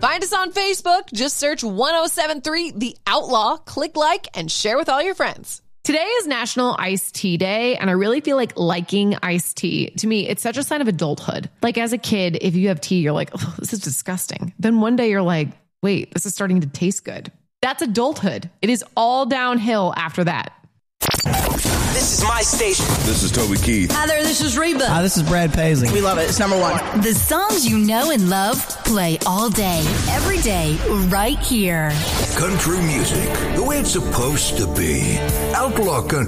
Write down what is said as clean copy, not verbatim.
Find us on Facebook. Just search 1073 The Outlaw. Click like and share with all your friends. Today is National Iced Tea Day, and I really feel like liking iced tea. To me, it's such a sign of adulthood. Like as a kid, if you have tea, you're like, oh, this is disgusting. Then one day you're like, wait, this is starting to taste good. That's adulthood. It is all downhill after that. This is my station. This is Toby Keith. Hi there, this is Reba. Hi, this is Brad Paisley. We love it. It's number one. The songs you know and love play all day, every day, right here. Country music, the way it's supposed to be. Outlaw country.